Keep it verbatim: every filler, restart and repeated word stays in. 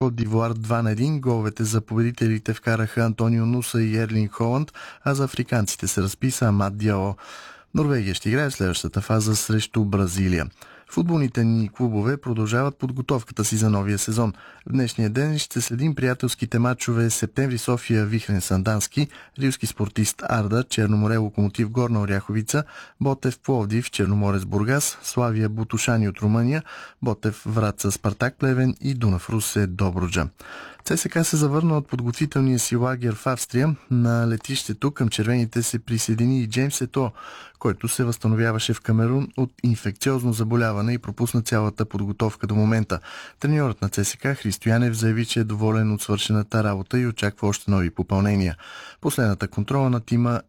Кот д'Ивуар два на един. Головете за победителите вкараха Антонио Нуса и Ерлинг Холанд, а за африканците се разписа Амад Диало. Норвегия ще играе в следващата фаза срещу Бразилия. Футболните ни клубове продължават подготовката си за новия сезон. В днешния ден ще следим приятелските матчове Септември София Вихрен Сандански, Рилски спортист Арда, Черноморе Локомотив Горна Оряховица, Ботев Пловдив, Черноморец Бургас, Славия Бутушани от Румъния, Ботев Враца Спартак Плевен и Дунав Русе Добруджа. ЦСКА се завърна от подготвителния си лагер в Австрия. На летището към червените се присъедини и Джеймс Ето, който се възстановяваше в Камерун от инфекциозно заболяване и пропусна цялата подготовка до момента. Треньорът на ЦСКА Христо Янев заяви, че е доволен от свършената работа и очаква още нови попълнения. Последната контрола на тима